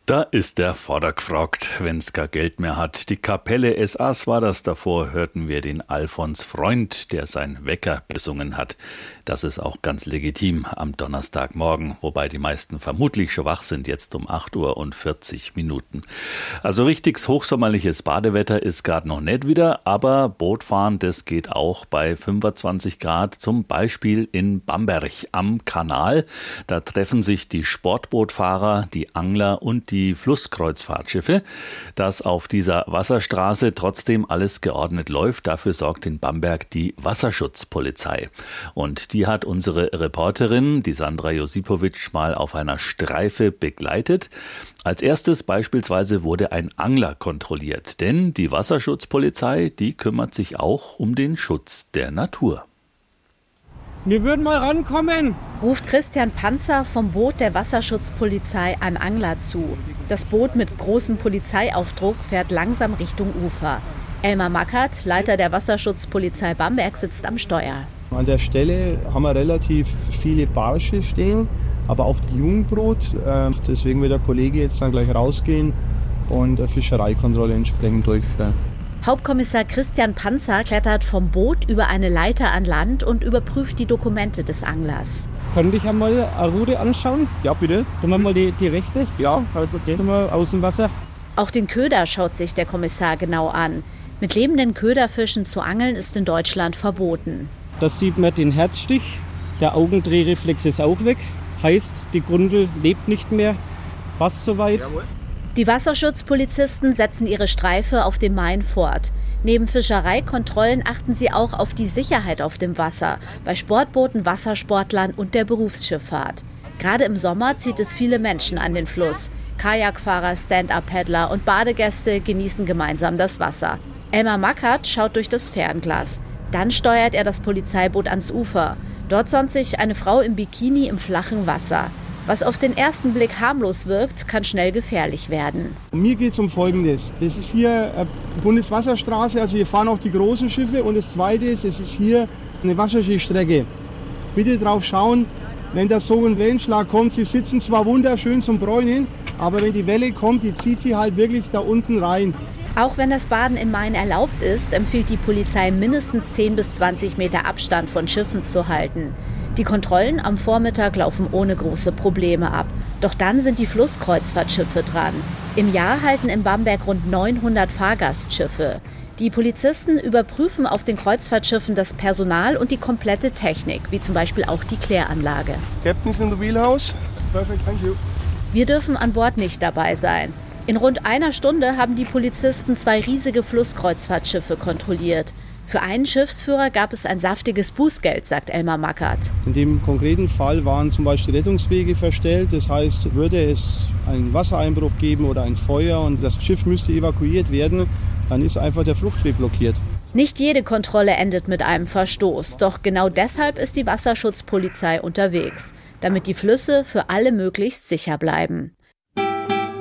Da ist der Vater gefragt, wenn's gar Geld mehr hat. Die Kapelle SAS war das. Davor hörten wir den Alfons Freund, der sein Wecker besungen hat. Das ist auch ganz legitim am Donnerstagmorgen, wobei die meisten vermutlich schon wach sind, jetzt um 8:40 Uhr. Also richtiges hochsommerliches Badewetter ist gerade noch nicht wieder, aber Bootfahren, das geht auch bei 25 Grad, zum Beispiel in Bamberg am Kanal. Da treffen sich die Sportbootfahrer, die Angler und die Flusskreuzfahrtschiffe. Dass auf dieser Wasserstraße trotzdem alles geordnet läuft, dafür sorgt in Bamberg die Wasserschutzpolizei. Und die hat unsere Reporterin, die Sandra Josipowitsch, mal auf einer Streife begleitet. Als erstes beispielsweise wurde ein Angler kontrolliert, denn die Wasserschutzpolizei, die kümmert sich auch um den Schutz der Natur. Wir würden mal rankommen, ruft Christian Panzer vom Boot der Wasserschutzpolizei einem Angler zu. Das Boot mit großem Polizeiaufdruck fährt langsam Richtung Ufer. Elmar Mackert, Leiter der Wasserschutzpolizei Bamberg, sitzt am Steuer. An der Stelle haben wir relativ viele Barsche stehen, aber auch die Jungbrut. Deswegen wird der Kollege jetzt dann gleich rausgehen und eine Fischereikontrolle entsprechend durchführen. Hauptkommissar Christian Panzer klettert vom Boot über eine Leiter an Land und überprüft die Dokumente des Anglers. Könnte ich einmal eine Route anschauen? Ja, bitte. Können wir mal die rechte? Ja, halt okay. Gehen wir aus dem Wasser. Auch den Köder schaut sich der Kommissar genau an. Mit lebenden Köderfischen zu angeln ist in Deutschland verboten. Das sieht man den Herzstich. Der Augendrehreflex ist auch weg. Heißt, die Grundel lebt nicht mehr. Passt soweit. Jawohl. Die Wasserschutzpolizisten setzen ihre Streife auf dem Main fort. Neben Fischereikontrollen achten sie auch auf die Sicherheit auf dem Wasser, bei Sportbooten, Wassersportlern und der Berufsschifffahrt. Gerade im Sommer zieht es viele Menschen an den Fluss. Kajakfahrer, Stand-up-Paddler und Badegäste genießen gemeinsam das Wasser. Elmar Mackert schaut durch das Fernglas. Dann steuert er das Polizeiboot ans Ufer. Dort sonnt sich eine Frau im Bikini im flachen Wasser. Was auf den ersten Blick harmlos wirkt, kann schnell gefährlich werden. Mir geht es um Folgendes. Das ist hier eine Bundeswasserstraße, also hier fahren auch die großen Schiffe. Und das Zweite ist, es ist hier eine Wasserskistrecke. Bitte drauf schauen, wenn da so ein Wellenschlag kommt. Sie sitzen zwar wunderschön zum Bräunen, aber wenn die Welle kommt, die zieht sie halt wirklich da unten rein. Auch wenn das Baden im Main erlaubt ist, empfiehlt die Polizei mindestens 10 bis 20 Meter Abstand von Schiffen zu halten. Die Kontrollen am Vormittag laufen ohne große Probleme ab. Doch dann sind die Flusskreuzfahrtschiffe dran. Im Jahr halten in Bamberg rund 900 Fahrgastschiffe. Die Polizisten überprüfen auf den Kreuzfahrtschiffen das Personal und die komplette Technik, wie zum Beispiel auch die Kläranlage. Captain's in the wheelhouse. Perfect, thank you. Wir dürfen an Bord nicht dabei sein. In rund einer Stunde haben die Polizisten 2 riesige Flusskreuzfahrtschiffe kontrolliert. Für einen Schiffsführer gab es ein saftiges Bußgeld, sagt Elmar Mackert. In dem konkreten Fall waren zum Beispiel Rettungswege verstellt. Das heißt, würde es einen Wassereinbruch geben oder ein Feuer und das Schiff müsste evakuiert werden, dann ist einfach der Fluchtweg blockiert. Nicht jede Kontrolle endet mit einem Verstoß. Doch genau deshalb ist die Wasserschutzpolizei unterwegs, damit die Flüsse für alle möglichst sicher bleiben.